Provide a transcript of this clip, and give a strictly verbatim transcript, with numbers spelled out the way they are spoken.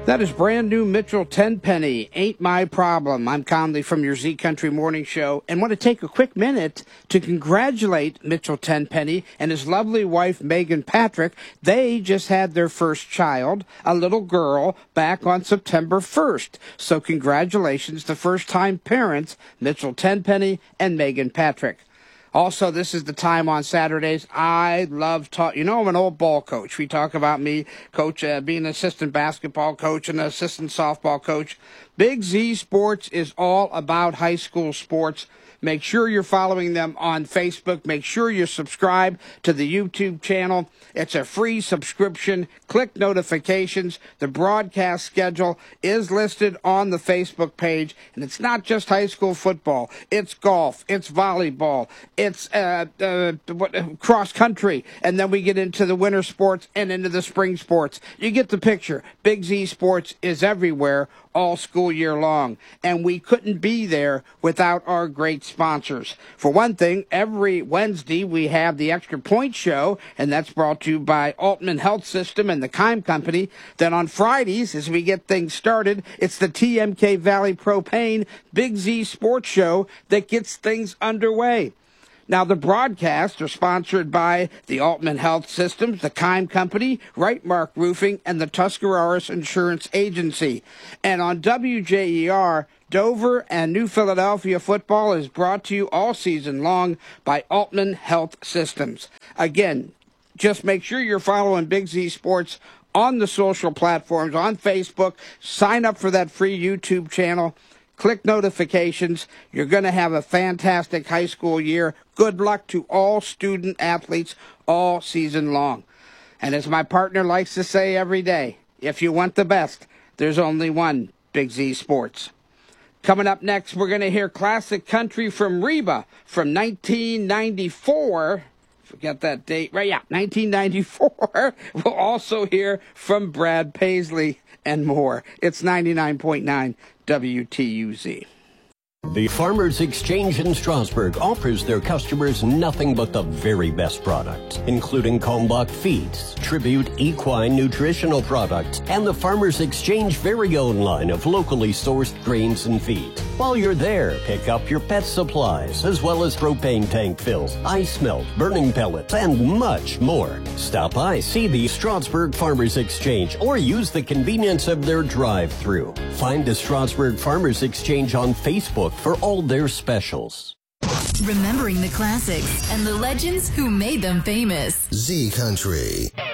That is brand new Mitchell Tenpenny, Ain't My Problem. I'm Conley from your Z Country Morning Show and want to take a quick minute to congratulate Mitchell Tenpenny and his lovely wife, Megan Patrick. They just had their first child, a little girl, back on September first. So congratulations to first-time parents, Mitchell Tenpenny and Megan Patrick. Also, this is the time on Saturdays. I love talk. You know, I'm an old ball coach. We talk about me, coach, uh, being an assistant basketball coach and an assistant softball coach. Big Z Sports is all about high school sports. Make sure you're following them on Facebook. Make sure you subscribe to the YouTube channel. It's a free subscription. Click notifications. The broadcast schedule is listed on the Facebook page. And it's not just high school football. It's golf. It's volleyball. It's uh, uh, cross country. And then we get into the winter sports and into the spring sports. You get the picture. Big Z Sports is everywhere all school year long. And we couldn't be there without our great sponsors. For one thing, every Wednesday we have the Extra Point Show, and that's brought to you by Altman Health System and the Keim Company. Then on Fridays, as we get things started, it's the T M K Valley Propane Big Z Sports Show that gets things underway. Now, the broadcasts are sponsored by the Altman Health Systems, the Keim Company, Right Mark Roofing, and the Tuscarawas Insurance Agency. And on W J E R, Dover and New Philadelphia football is brought to you all season long by Altman Health Systems. Again, just make sure you're following Big Z Sports on the social platforms, on Facebook. Sign up for that free YouTube channel. Click notifications. You're going to have a fantastic high school year. Good luck to all student athletes all season long. And as my partner likes to say every day, if you want the best, there's only one Big Z Sports. Coming up next, we're going to hear classic country from Reba from nineteen ninety-four. Forget that date. Right, yeah, nineteen ninety-four. We'll also hear from Brad Paisley and more. It's ninety-nine point nine W T U Z. The Farmers Exchange in Strasburg offers their customers nothing but the very best products, including Kalmbach feeds, Tribute equine nutritional products, and the Farmers Exchange very own line of locally sourced grains and feed. While you're there, pick up your pet supplies, as well as propane tank fills, ice melt, burning pellets, and much more. Stop by, see the Strasburg Farmers Exchange, or use the convenience of their drive-thru. Find the Strasburg Farmers Exchange on Facebook for all their specials. Remembering the classics and the legends who made them famous. Z Country.